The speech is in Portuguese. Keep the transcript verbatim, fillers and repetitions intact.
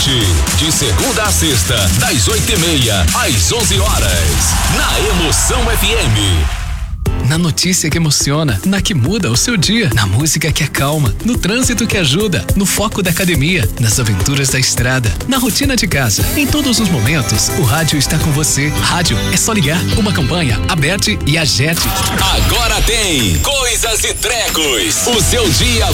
Norte, de segunda a sexta, das oito e meia às onze horas, na Emoção F M. Na notícia que emociona, na que muda o seu dia, na música que acalma, no trânsito que ajuda, no foco da academia, nas aventuras da estrada, na rotina de casa. Em todos os momentos, o rádio está com você. Rádio é só ligar. Uma campanha, Aberte e Agete. Agora tem Coisas e Trecos. O seu dia